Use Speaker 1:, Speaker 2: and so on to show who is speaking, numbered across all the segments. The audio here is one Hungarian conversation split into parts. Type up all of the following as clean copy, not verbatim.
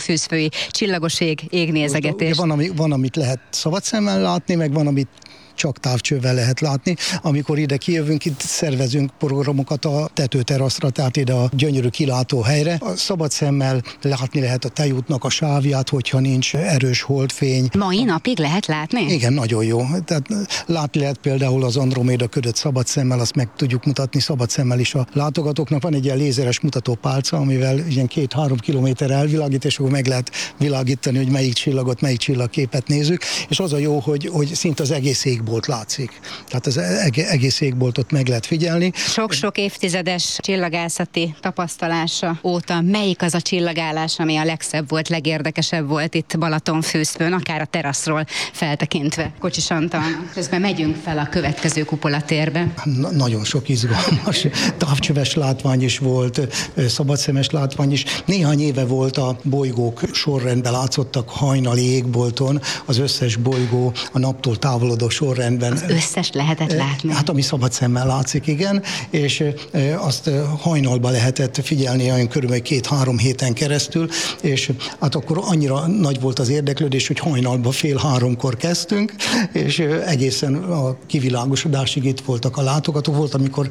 Speaker 1: Balatonfűzfői csillagos égnézegetés.
Speaker 2: Van, amit lehet szabad szemmel látni, meg van, amit csak távcsővel lehet látni. Amikor ide kijövünk, itt szervezünk programokat a tetőteraszra, tehát ide a gyönyörű kilátó helyre. A szabad szemmel látni lehet a tejútnak a sávját, hogyha nincs erős holdfény.
Speaker 1: Mai napig lehet látni?
Speaker 2: Igen, nagyon jó. Tehát látni lehet például az Androméda ködöt szabad szemmel, azt meg tudjuk mutatni szabad szemmel is a látogatóknak. Van egy ilyen lézeres mutatópálca, amivel ilyen 2-3 kilométer elvilágít, és akkor meg lehet világítani, hogy melyik csillagot, melyik csillagképet nézzük. És az a jó, hogy szinte az egész égbolt látszik. Tehát az egész égboltot meg lehet figyelni.
Speaker 1: Sok-sok évtizedes csillagászati tapasztalása óta melyik az a csillagállás, ami a legszebb volt, legérdekesebb volt itt Balatonfűzfőn, akár a teraszról feltekintve? Kocsis Antal, közben megyünk fel a következő kupolatérbe.
Speaker 2: Nagyon sok izgalmas távcsöves látvány is volt, szabadszemes látvány is. Néhány éve volt a bolygók sorrendben látszottak hajnali égbolton, az összes bolygó a naptól távolodó sorrendben.
Speaker 1: Az összes lehetett látni?
Speaker 2: Hát ami szabad szemmel látszik, igen, és azt hajnalban lehetett figyelni olyan körülbelül 2-3 héten keresztül, és hát akkor annyira nagy volt az érdeklődés, hogy hajnalban 2:30 kezdtünk, és egészen a kivilágosodásig itt voltak a látogatók. Volt, amikor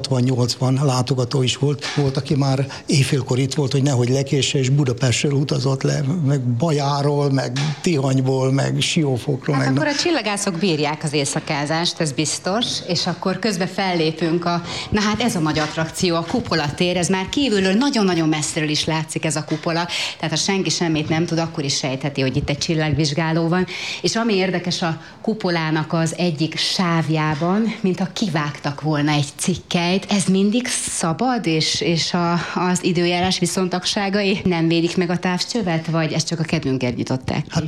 Speaker 2: 60-80 látogató is volt, aki már éjfélkor itt volt, hogy nehogy lekésse, és Budapestről utazott le, meg Bajáról, meg Tihanyból, meg Siófokról.
Speaker 1: Hát akkor a csillagászok bírják az éjszakázást, ez biztos, és akkor közben fellépünk na hát ez a nagy attrakció, a kupolatér, ez már kívülről nagyon-nagyon messziről is látszik ez a kupola, tehát ha senki semmit nem tud, akkor is sejtheti, hogy itt egy csillagvizsgáló van, és ami érdekes a kupolának az egyik sávjában, mintha kivágtak volna egy cikkelyt, ez mindig szabad, és az időjárás viszontagságai nem védik meg a távcsövet, vagy ezt csak a kedvünkért nyitották?
Speaker 2: Hát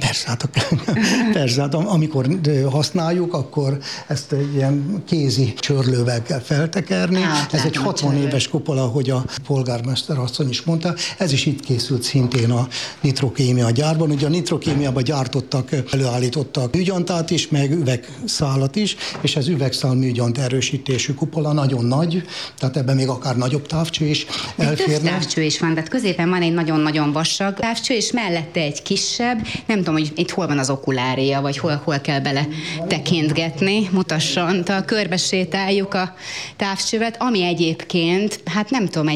Speaker 2: persze, amikor használjuk, akkor ezt egy ilyen kézi csörlővel kell feltekerni. Ez egy 60 éves kupola, ahogy a polgármester asszony is mondta. Ez is itt készült szintén a Nitrokémia gyárban. Ugye a Nitrokémiában előállítottak műgyantát is, meg üvegszálat is, és ez üvegszál műgyant erősítésű kupola, nagyon nagy, tehát ebben még akár nagyobb távcső is elférne.
Speaker 1: Több távcső is van, tehát középen van egy nagyon-nagyon vastag távcső, és mellette egy kisebb, nem tudom, hogy itt hol van az okulária, vagy hol kell bele tekintgetni, mutasson, körbe sétáljuk a távcsövet, ami egyébként, hát nem tudom,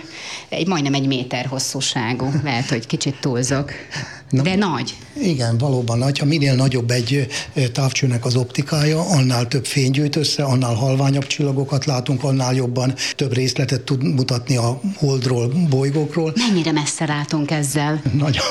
Speaker 1: majdnem 1 méter hosszúságú, lehet, hogy kicsit túlzok. De nagy.
Speaker 2: Igen, valóban nagy. Ha minél nagyobb egy távcsőnek az optikája, annál több fény gyűjt össze, annál halványabb csillagokat látunk, annál jobban több részletet tud mutatni a holdról, bolygókról.
Speaker 1: Mennyire messze látunk ezzel?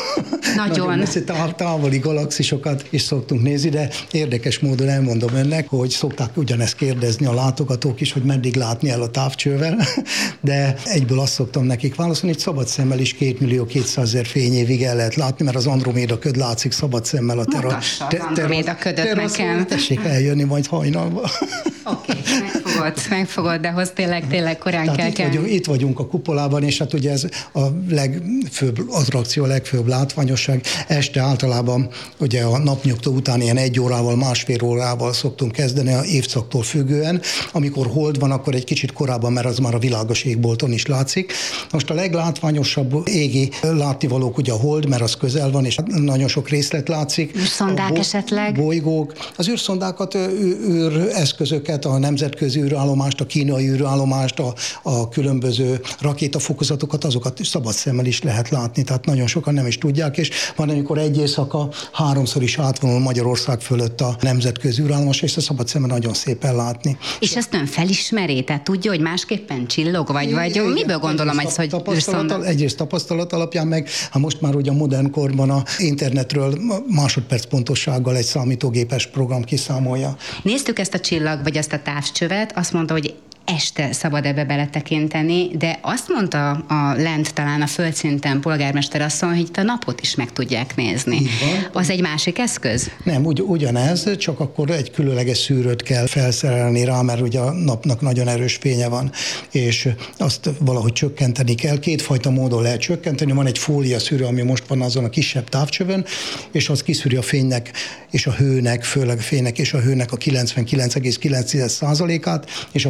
Speaker 1: Nagyon
Speaker 2: messze, távoli galaxisokat is szoktunk nézni, de érdekes módon elmondom önnek, hogy szokták ugyanezt kérdezni a látogatók is, hogy meddig látni el a távcsővel, de egyből azt szoktam nekik válaszolni, hogy szabad szemmel is 2.200.000 fényévig el lehet látni, mert az Androméda köd látszik szabad szemmel a
Speaker 1: Androméda ködöt nekem.
Speaker 2: Tessék eljönni majd hajnalba.
Speaker 1: Oké, megfogod, de hoz tényleg korán kell.
Speaker 2: Itt vagyunk a kupolában, és hát ugye ez a legfőbb attrakció, a legfőbb látványosság. Este általában ugye a napnyugtó után ilyen 1 órával, 1,5 órával szoktunk kezdeni a évszaktól függően. Amikor hold van, akkor egy kicsit korábban, mert az már a világos égbolton is látszik. Most a leglátványosabb égi látnivalók ugye a hold, mert az közel van, és nagyon sok részlet látszik.
Speaker 1: Űrszondák esetleg?
Speaker 2: Bolygók. Az űrszondákat, űreszközöket, a nemzetközi űrállomást, a kínai űrállomást, a különböző rakétafokozatokat, azokat szabad szemmel is lehet látni, tehát nagyon sokan nem is tudják, és van, amikor egy éjszaka 3-szor is átvonul Magyarország fölött a nemzetközi űrállomás, és a szabad szemmel nagyon szépen látni.
Speaker 1: És ezt ön felismeri? Tehát tudja, hogy másképpen csillog, vagy miből gondolom, hogy űrszonda?
Speaker 2: Egyrészt tapasztalat alapján, meg most már ugye a modern korban a internetről másodperc pontossággal egy számítógépes program kiszámolja.
Speaker 1: Néztük ezt a csillag, vagy ezt a távcsövet, azt mondta, hogy este szabad ebbe beletekinteni, de azt mondta a lent talán a földszinten polgármester asszony, hogy itt a napot is meg tudják nézni. Az egy másik eszköz?
Speaker 2: Nem, ugyanez, csak akkor egy különleges szűrőt kell felszerelni rá, mert ugye a napnak nagyon erős fénye van, és azt valahogy csökkenteni kell. Kétfajta módon lehet csökkenteni. Van egy fólia szűrő, ami most van azon a kisebb távcsövön, és az kiszűri a fénynek és a hőnek, főleg a fénynek és a hőnek a 99,9%-át, és akkor így biztos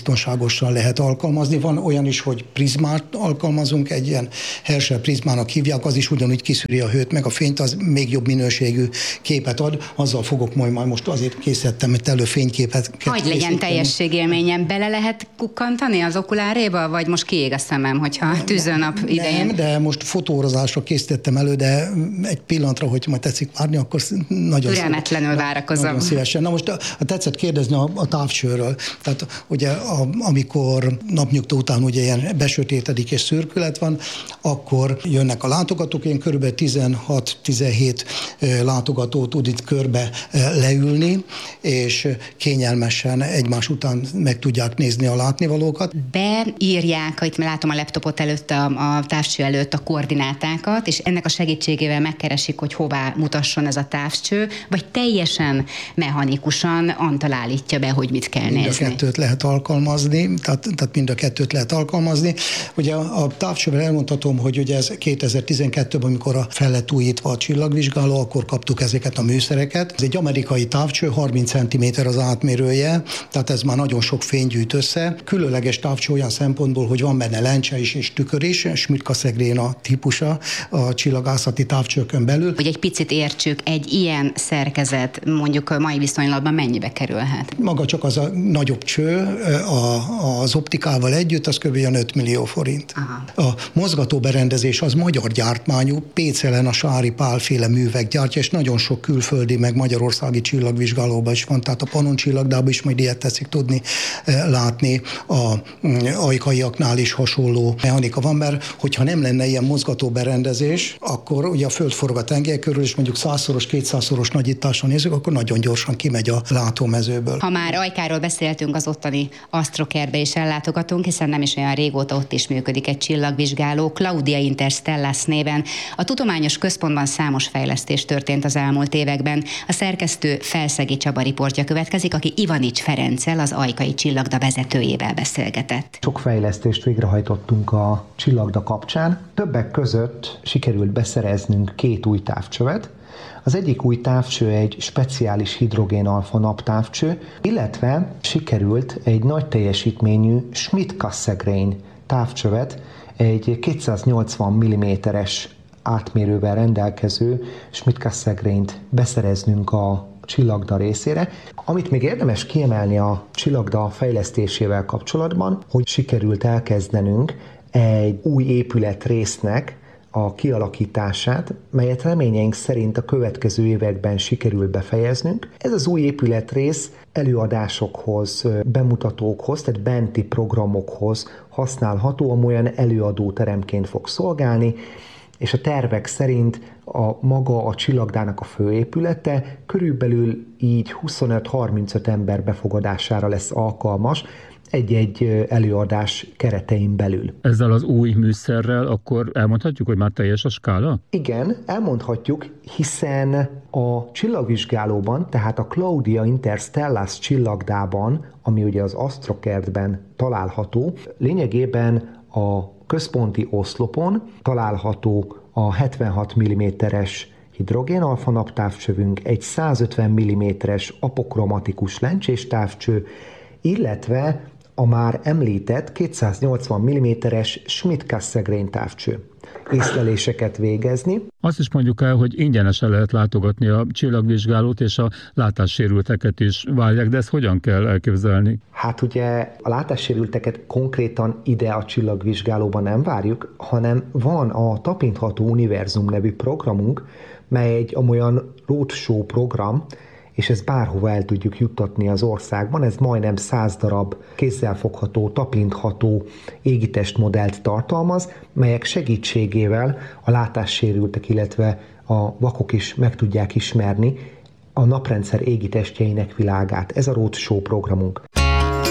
Speaker 2: biztonságosan lehet alkalmazni. Van olyan is, hogy prizmát alkalmazunk, egy ilyen Herschel prizmának hívják, az is ugyanúgy kiszűri a hőt, meg a fényt, az még jobb minőségű képet ad. Azzal fogok majd most azért készítettem, hogy előfényképet.
Speaker 1: Hogy legyen teljességélményen, bele lehet kukkantani az okuláréba, vagy most kiég a szemem, hogyha tűzőnap idején?
Speaker 2: Nem, de most fotózásra készítettem elő, de egy pillanatra, hogy majd tetszik várni, akkor nagyon
Speaker 1: türelmetlenül várakozom.
Speaker 2: Nagyon szívesen. Na most tetszett kérdezni a távcsőről. Tehát ugye amikor napnyugtó után ugye ilyen besötétedik és szürkület van, akkor jönnek a látogatók, én körülbelül 16-17 látogató tud itt körbe leülni, és kényelmesen egymás után meg tudják nézni a látnivalókat.
Speaker 1: Beírják, itt látom a laptopot előtt, a távcső előtt a koordinátákat, és ennek a segítségével megkeresik, hogy hová mutasson ez a távcső, vagy teljesen mechanikusan Antal állítja be, hogy mit kell nézni.
Speaker 2: Mind a kettőt lehet alkalmazni, tehát mind a kettőt lehet alkalmazni. Ugye a távcsővel elmondhatom, hogy ugye ez 2012-ben, amikor fel lett újítva a csillagvizsgáló, akkor kaptuk ezeket a műszereket. Ez egy amerikai távcső, 30 cm az átmérője, tehát ez már nagyon sok fény gyűjt össze. Különleges távcső olyan szempontból, hogy van benne lencse is és tükör is, Schmidt-Cassegrain a típusa a csillagászati távcsőkön belül.
Speaker 1: Hogy egy picit értsük, egy ilyen szerkezet mondjuk a mai viszonylatban mennyibe kerülhet?
Speaker 2: Maga csak az a nagyobb cső az optikával együtt, az kb. 5 millió forint. Aha. A mozgatóberendezés az magyar gyártmányú, Pécelen a Sári Pál-féle művek gyártja, és nagyon sok külföldi, meg magyarországi csillagvizsgálóban is van, tehát a Pannon csillagdában is majd ilyet teszik tudni látni, a ajkaiaknál is hasonló mechanika van, mert hogyha nem lenne ilyen mozgatóberendezés, akkor ugye a Föld forog a tengely körül, és mondjuk 100-szoros, 200-szoros nagyítással nézzük, akkor nagyon gyorsan kimegy a látómezőből.
Speaker 1: Ha már Ajkáról beszéltünk, az ottani Astrokertbe is ellátogatunk, hiszen nem is olyan régóta ott is működik egy csillagvizsgáló, Claudia Interstellas néven. A tudományos központban számos fejlesztés történt az elmúlt években. A szerkesztő Felszegi Csaba riportja következik, aki Ivanics Ferenccel, az Ajkai Csillagda vezetőjével beszélgetett.
Speaker 3: Sok fejlesztést végrehajtottunk a csillagda kapcsán. Többek között sikerült beszereznünk 2 új távcsövet. Az egyik új távcső egy speciális hidrogén-alfa naptávcső, illetve sikerült egy nagy teljesítményű Schmidt-Cassegrain távcsövet, egy 280 mm-es átmérővel rendelkező Schmidt-Cassegraint beszereznünk a csillagda részére. Amit még érdemes kiemelni a csillagda fejlesztésével kapcsolatban, hogy sikerült elkezdenünk egy új épületrésznek a kialakítását, melyet reményeink szerint a következő években sikerül befejeznünk. Ez az új épületrész előadásokhoz, bemutatókhoz, tehát benti programokhoz használható, amolyan előadóteremként fog szolgálni, és a tervek szerint a csillagdának a főépülete körülbelül így 25-35 ember befogadására lesz alkalmas, egy-egy előadás keretein belül.
Speaker 4: Ezzel az új műszerrel akkor elmondhatjuk, hogy már teljes a skála?
Speaker 3: Igen, elmondhatjuk, hiszen a csillagvizsgálóban, tehát a Claudia Interstellas csillagdában, ami ugye az Astrokertben található, lényegében a központi oszlopon található a 76 mm-es hidrogén-alfa naptávcsövünk, egy 150 mm-es apokromatikus lencsés távcső, illetve a már említett 280 mm-es Schmidt-Cassegrain távcső. Észleléseket végezni.
Speaker 4: Azt is mondjuk el, hogy ingyenesen lehet látogatni a csillagvizsgálót, és a látássérülteket is várják, de ezt hogyan kell elképzelni?
Speaker 3: Hát ugye a látássérülteket konkrétan ide a csillagvizsgálóban nem várjuk, hanem van a Tapintható Univerzum nevű programunk, mely egy amolyan roadshow program, és ezt bárhova el tudjuk juttatni az országban. Ez majdnem 100 darab kézzelfogható, tapintható égitestmodellt tartalmaz, melyek segítségével a látássérültek, illetve a vakok is meg tudják ismerni a naprendszer égitestjeinek világát. Ez a roadshow programunk.